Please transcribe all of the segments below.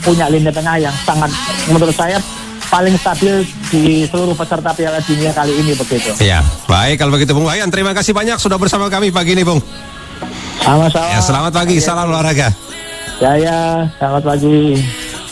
punya lini tengah yang sangat, menurut saya paling stabil di seluruh peserta Piala Dunia kali ini begitu. Ya, baik kalau begitu Bung Wayan, terima kasih banyak sudah bersama kami pagi ini Bung. Sama-sama. Ya, selamat pagi, salam olahraga. Ya, selamat pagi.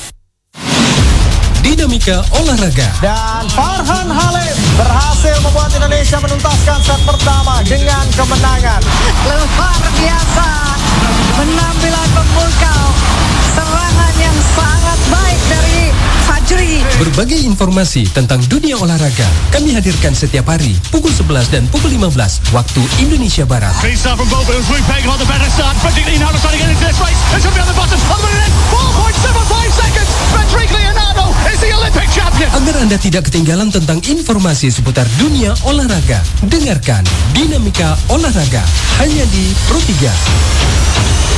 Dinamika olahraga. Dan Farhan Halim berhasil membuat Indonesia menuntaskan set pertama dengan kemenangan. Luar biasa, penampilan memukau, serangan yang sangat baik dari Fajri. Berbagai informasi tentang dunia olahraga kami hadirkan setiap hari pukul 11 dan pukul 15 waktu Indonesia Barat. Great start from both, but it was Luke Pagan on the better start. Frederick Leonardo trying to get into this race. It's going to be on the bottom. On the minute, 4.75 seconds. Frederick Leonardo is the Olympic champion. Agar Anda tidak ketinggalan tentang informasi seputar dunia olahraga, dengarkan Dinamika Olahraga hanya di Pro 3.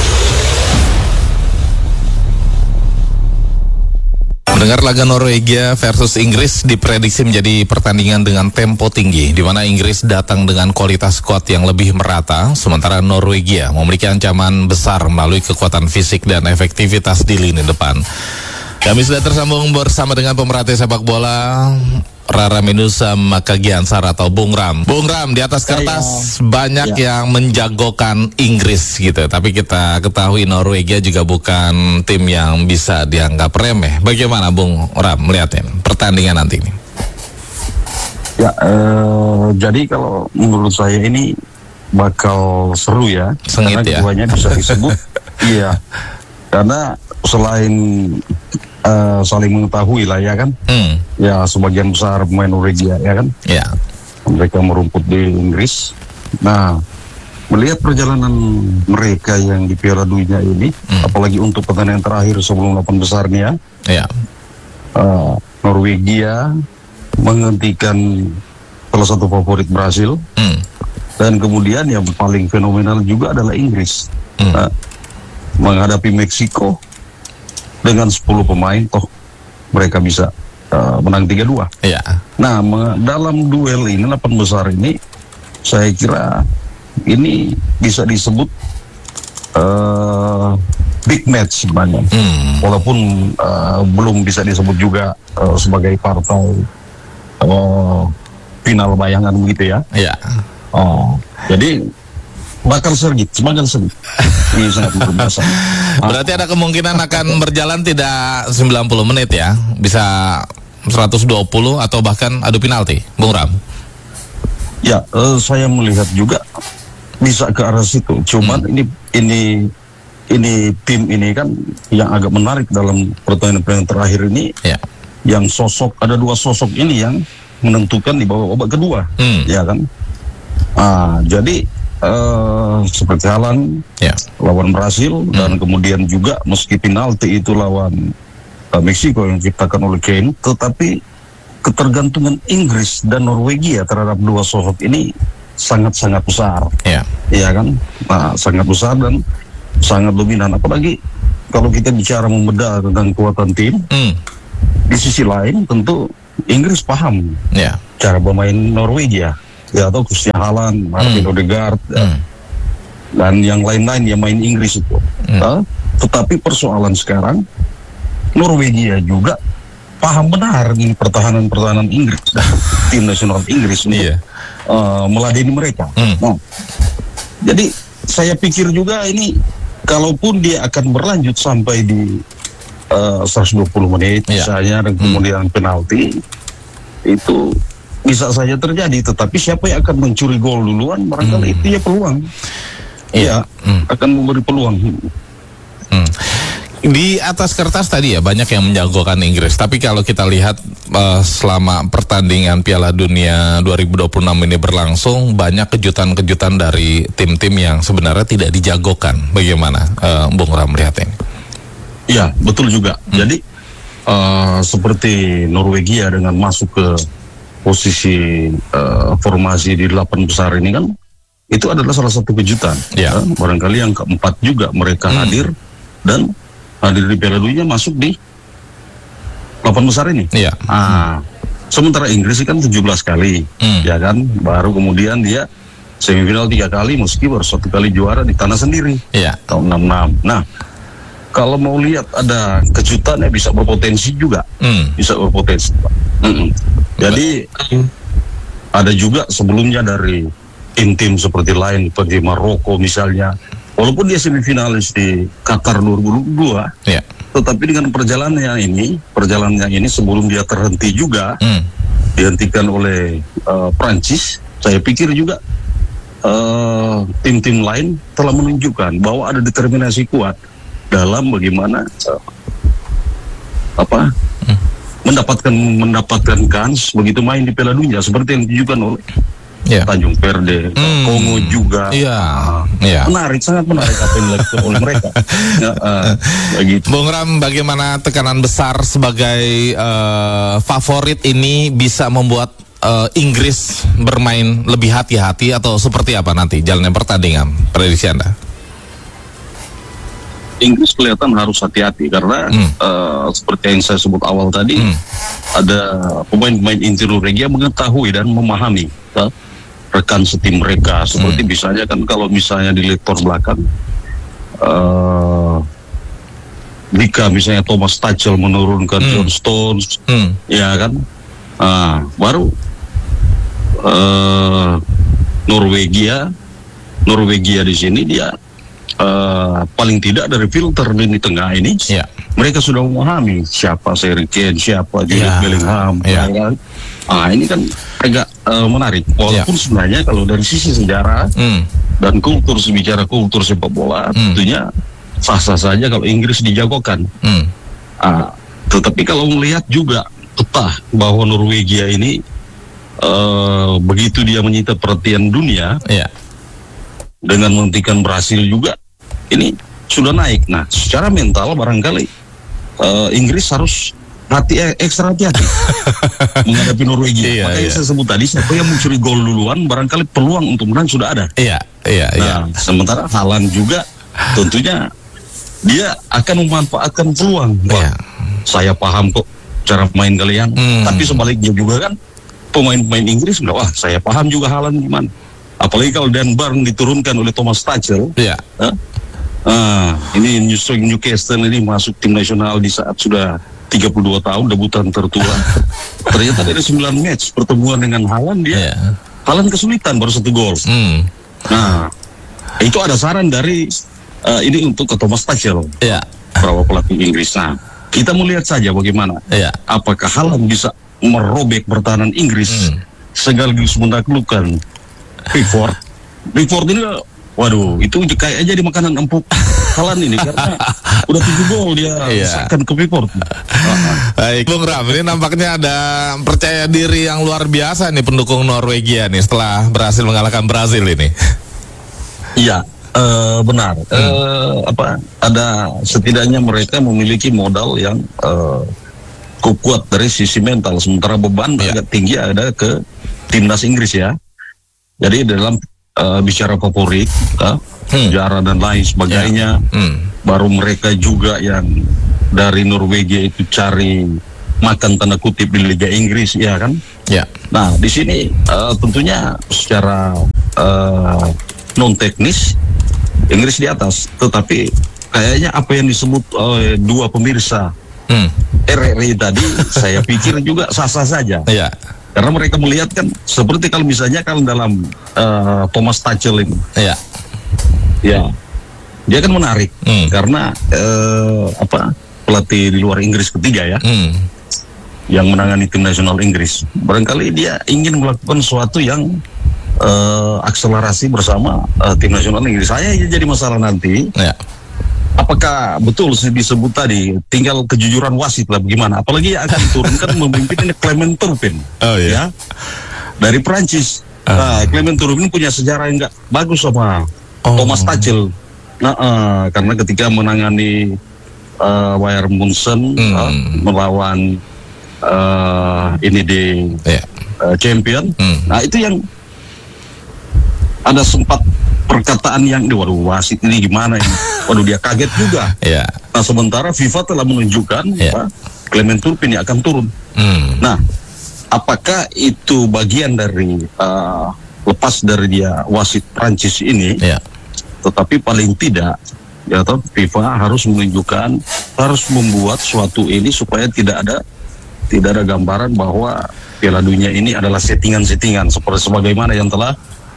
Mendengar laga Norwegia versus Inggris diprediksi menjadi pertandingan dengan tempo tinggi, di mana Inggris datang dengan kualitas skuad yang lebih merata, sementara Norwegia memiliki ancaman besar melalui kekuatan fisik dan efektivitas di lini depan. Kami sudah tersambung bersama dengan pemerhati sepak bola Rara Menusa Makagiansar atau Bung Ram. Bung Ram, di atas kertas banyak yang menjagokan Inggris gitu, tapi kita ketahui Norwegia juga bukan tim yang bisa dianggap remeh. Bagaimana Bung Ram melihatnya pertandingan nanti ini? Ya, jadi kalau menurut saya ini bakal seru ya. Sengit karena ya. keduanya bisa disebut. Iya, karena selain saling mengetahui lah ya kan. Ya sebagian besar pemain Norwegia ya kan. Ya. Mereka merumput di Inggris. Nah, melihat perjalanan mereka yang di Piala Dunia ini, apalagi untuk pertandingan terakhir sebelum 8 besarnya, Ya. Norwegia menghentikan salah satu favorit Brasil, dan kemudian yang paling fenomenal juga adalah Inggris. Menghadapi Meksiko dengan 10 pemain, toh mereka bisa menang 3-2. Ya. Nah, dalam duel ini 8 besar ini, saya kira ini bisa disebut big match sebenarnya. Walaupun belum bisa disebut juga sebagai partai final bayangan begitu ya. Ya. Jadi bakal semakin sengit. Ini sangat luar biasa. Berarti ada kemungkinan akan berjalan tidak 90 menit ya, bisa 120 atau bahkan adu penalti, Bung Ram. Ya, saya melihat juga bisa ke arah situ. Cuman ini tim ini kan yang agak menarik dalam pertandingan terakhir ini. Ya. Yang ada 2 sosok ini yang menentukan di babak kedua, ya kan. Jadi seperti Haaland lawan Brasil, dan kemudian juga meski penalti itu lawan Meksiko yang diciptakan oleh Kane, tetapi ketergantungan Inggris dan Norwegia terhadap 2 sosok ini sangat-sangat besar. Ya kan, sangat besar dan sangat dominan. Apalagi kalau kita bicara membedah tentang kekuatan tim, di sisi lain tentu Inggris paham cara bermain Norwegia. Ya, atau Christian Haaland, Martin Odegaard, dan yang lain-lain yang main Inggris itu. Tetapi persoalan sekarang, Norwegia juga paham benar ini pertahanan Inggris, tim nasional Inggris untuk meladeni mereka. Nah, jadi saya pikir juga ini, kalaupun dia akan berlanjut sampai di 120 menit misalnya, dan kemudian penalti, itu bisa saja terjadi. Tetapi siapa yang akan mencuri gol duluan, barangkali itu ya peluang. Akan memberi peluang. Di atas kertas tadi ya banyak yang menjagokan Inggris, tapi kalau kita lihat selama pertandingan Piala Dunia 2026 ini berlangsung, banyak kejutan-kejutan dari tim-tim yang sebenarnya tidak dijagokan. Bagaimana Bung Ram melihat ini? Ya, betul juga. Jadi seperti Norwegia dengan masuk ke posisi formasi di 8 besar ini kan, itu adalah salah satu kejutan. Barangkali yang keempat juga mereka hadir, dan hadir di Piala Dunia masuk di 8 besar ini. Sementara Inggris kan 17 kali, ya kan, baru kemudian dia semifinal 3 kali, meski baru 1 kali juara di tanah sendiri, tahun 66. Nah, kalau mau lihat ada kejutan ya bisa berpotensi juga, bisa berpotensi. Jadi ada juga sebelumnya dari tim-tim seperti lain seperti Maroko misalnya, walaupun dia semifinalis di Qatar 2022, tetapi dengan perjalanannya ini sebelum dia terhenti juga, dihentikan oleh Prancis, saya pikir juga tim-tim lain telah menunjukkan bahwa ada determinasi kuat dalam bagaimana mendapatkan kans begitu main di Piala Dunia seperti yang ditunjukkan oleh Tanjung Perde, Kongo juga. Menarik, sangat menarik apa yang dilakukan oleh mereka. Begitu. Bung Ram, bagaimana tekanan besar sebagai favorit ini bisa membuat Inggris bermain lebih hati-hati atau seperti apa nanti jalannya pertandingan, prediksi Anda? Inggris kelihatan harus hati-hati karena seperti yang saya sebut awal tadi, ada pemain-pemain inti Norwegia mengetahui dan memahami rekan setim mereka, seperti misalnya kan kalau misalnya di lektor belakang jika misalnya Thomas Tuchel menurunkan John Stones, ya kan, baru Norwegia di sini dia paling tidak dari filter di tengah ini, mereka sudah memahami siapa Harry Kane, siapa Jude Bellingham. Ini kan agak menarik. Walaupun sebenarnya kalau dari sisi sejarah dan kultur, bicara kultur sepak bola, tentunya sah-sah saja kalau Inggris dijagokan. Tetapi kalau melihat juga betah bahwa Norwegia ini begitu dia menyita perhatian dunia, dengan menghentikan Brasil juga, ini sudah naik. Nah, secara mental barangkali Inggris harus ekstra hati-hati menghadapi Norwegia. Makanya saya sebut tadi, siapa yang mencuri gol duluan, barangkali peluang untuk menang sudah ada. Sementara Haaland juga tentunya dia akan memanfaatkan peluang. Saya paham kok cara main kalian, tapi sebaliknya juga kan pemain-pemain Inggris wah saya paham juga Haaland gimana. Apalagi kalau Dan Burn diturunkan oleh Thomas Tuchel. Ini Newcastle ini masuk tim nasional di saat sudah 32 tahun, debutan tertua. Ternyata dari 9 match pertemuan dengan Haaland, Haaland kesulitan baru 1 gol. Nah, itu ada saran dari ini untuk ke Thomas Tuchel, beberapa pelatih Inggris. Nah, kita mau lihat saja bagaimana apakah Haaland bisa merobek pertahanan Inggris sekaligus menaklukkan Pickford ini, waduh, itu kayak aja di makanan empuk Haaland ini karena udah 7 gol dia akan ke Pickford. Baik, Bung Ram, ini nampaknya ada percaya diri yang luar biasa nih pendukung Norwegia nih setelah berhasil mengalahkan Brasil ini. Iya, benar. Ada setidaknya mereka memiliki modal yang kuat dari sisi mental, sementara beban agak tinggi ada ke timnas Inggris ya. Jadi dalam bicara favorit, sejarah dan lain sebagainya, baru mereka juga yang dari Norwegia itu cari makan tanda kutip di Liga Inggris, ya kan? Nah, di sini tentunya secara non teknis Inggris di atas, tetapi kayaknya apa yang disebut oleh dua pemirsa RRI tadi, saya pikir juga sah-sah saja. Karena mereka melihat kan seperti kalau misalnya kalau dalam Thomas Tuchel ini, dia kan menarik karena pelatih di luar Inggris ketiga yang menangani tim nasional Inggris. Barangkali dia ingin melakukan sesuatu yang akselerasi bersama tim nasional Inggris. Saya jadi masalah nanti. Apakah betul disebut tadi tinggal kejujuran wasit lah bagaimana? Apalagi akan diturunkan memimpinnya Clement Turpin, dari Prancis. Clement Turpin punya sejarah yang nggak bagus sama Thomas Tuchel. Karena ketika menangani Bayern Munchen melawan ini di champion, nah itu yang ada sempat perkataan yang waduh wasit ini gimana ini, waduh dia kaget juga. Nah sementara FIFA telah menunjukkan Clement Turpin akan turun. Nah apakah itu bagian dari lepas dari dia wasit Prancis ini, tetapi paling tidak ya toh, FIFA harus menunjukkan, harus membuat suatu ini supaya tidak ada gambaran bahwa Piala Dunia ini adalah settingan-settingan seperti sebagaimana yang telah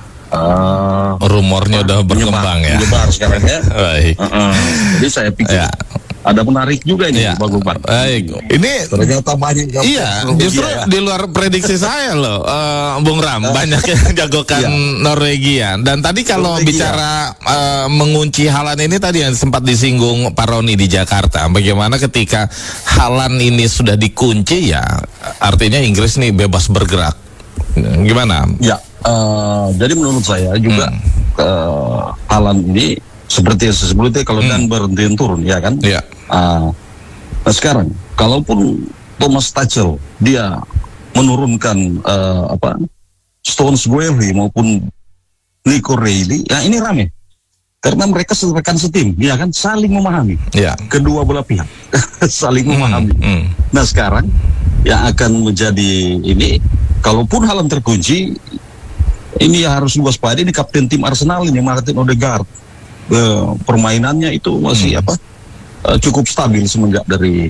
rumornya udah berkembang ya. Menyebar sekarang ya. Baik. Jadi saya pikir ada menarik juga ini, Pak Gubernur. Baik. Ini ternyata banyak. Iya, justru di luar prediksi saya loh, Bung Ram. Banyak yang jagokan Norwegia. Dan tadi kalau bicara mengunci Haaland ini tadi yang sempat disinggung Pak Roni di Jakarta. Bagaimana ketika Haaland ini sudah dikunci ya, artinya Inggris nih bebas bergerak. Gimana? Ya, jadi menurut saya juga Haaland ini seperti sebelumnya kalau Dan berhenti turun, ya kan? Iya. Nah sekarang, kalaupun Thomas Tuchel dia menurunkan Stones Guehi maupun Nico Reilly, ya ini rame karena mereka rekan setim, ya kan, saling memahami. Kedua belah pihak saling memahami. Nah sekarang yang akan menjadi ini, kalaupun Haaland terkunci, ini harus diwaspadai. Ini kapten tim Arsenal ini, Martin Odegaard. Permainannya itu masih cukup stabil semenjak dari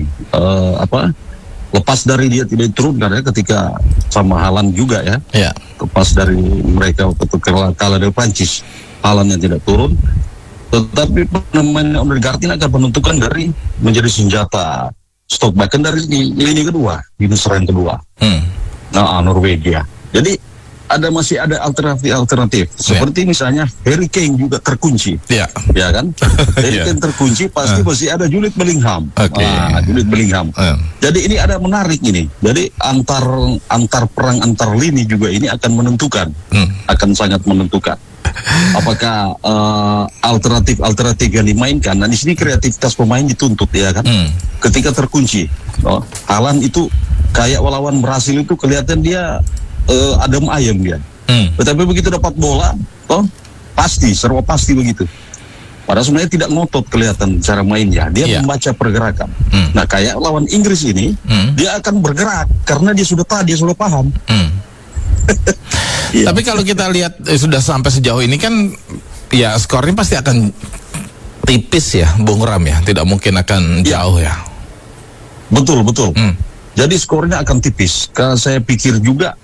lepas dari dia tidak turun karena ketika sama Haaland juga ya. Lepas dari mereka ketika kalah dari Prancis, Haaland yang tidak turun, tetapi pemain Odegaard ini akan menentukan dari menjadi senjata stok bahkan dari lini kedua, lini serang kedua. Norwegia. Jadi masih ada alternatif seperti misalnya Harry Kane juga terkunci, ya kan? Harry Kane terkunci, pasti masih ada Jude Bellingham. Jude Bellingham. Jadi ini ada menarik ini. Jadi antar perang antar lini juga ini akan menentukan, akan sangat menentukan. Apakah alternatif yang dimainkan? Nah di sini kreativitas pemain dituntut, ya kan? Ketika terkunci, Haaland itu kayak lawan Brasil itu kelihatan dia adem ayem dia. Tetapi begitu dapat bola, serba pasti begitu. Padahal sebenarnya tidak ngotot kelihatan cara mainnya. Dia membaca pergerakan. Nah kayak lawan Inggris ini, dia akan bergerak karena dia sudah paham. Tapi kalau kita lihat sudah sampai sejauh ini kan, ya skornya pasti akan tipis ya, Bung Ram ya. Tidak mungkin akan jauh ya. Betul. Jadi skornya akan tipis. Karena saya pikir juga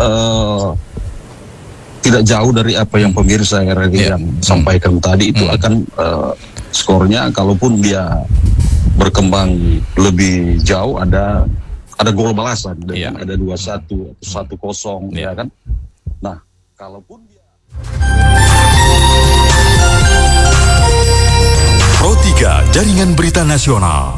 tidak jauh dari apa yang pemirsa yang sampaikan tadi itu akan skornya, kalaupun dia berkembang lebih jauh, ada gol balasan dan ada 2-1 atau 1-0, ya kan. Nah kalaupun dia Pro 3 Jaringan Berita Nasional.